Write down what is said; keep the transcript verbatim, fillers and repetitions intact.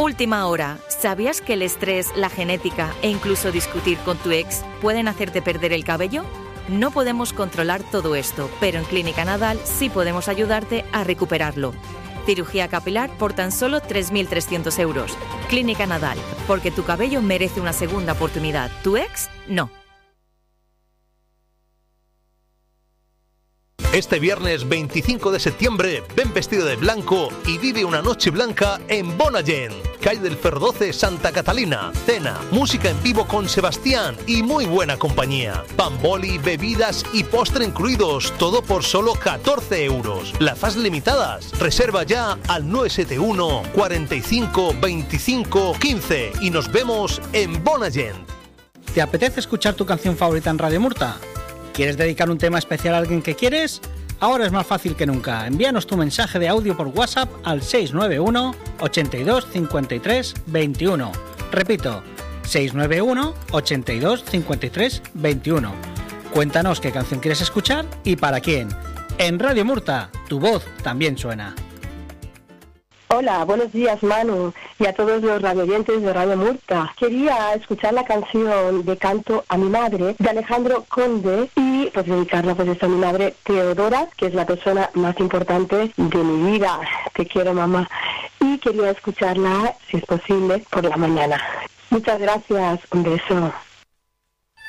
Última hora. ¿Sabías que el estrés, la genética e incluso discutir con tu ex pueden hacerte perder el cabello? No podemos controlar todo esto, pero en Clínica Nadal sí podemos ayudarte a recuperarlo. Cirugía capilar por tan solo tres mil trescientos euros. Clínica Nadal, porque tu cabello merece una segunda oportunidad. ¿Tu ex? No. Este viernes veinticinco de septiembre, ven vestido de blanco y vive una noche blanca en Bonagen, calle del Ferro doce, Santa Catalina. Cena, música en vivo con Sebastián y muy buena compañía. Pamboli, bebidas y postre incluidos, todo por solo catorce euros. Plazas limitadas. Reserva ya al nueve siete uno, cuarenta y cinco, veinticinco, quince y nos vemos en Bonagen. ¿Te apetece escuchar tu canción favorita en Radio Murta? ¿Quieres dedicar un tema especial a alguien que quieres? Ahora es más fácil que nunca. Envíanos tu mensaje de audio por WhatsApp al seis nueve uno, ochenta y dos, cincuenta y tres, veintiuno. Repito, seis nueve uno, ochenta y dos, cincuenta y tres, veintiuno. Cuéntanos qué canción quieres escuchar y para quién. En Radio Murta, tu voz también suena. Hola, buenos días Manu y a todos los radioyentes de Radio Murta. Quería escuchar la canción de Canto a mi madre de Alejandro Conde y pues dedicarla pues a mi madre Teodora, que es la persona más importante de mi vida. Te quiero, mamá. Y quería escucharla, si es posible, por la mañana. Muchas gracias, un beso.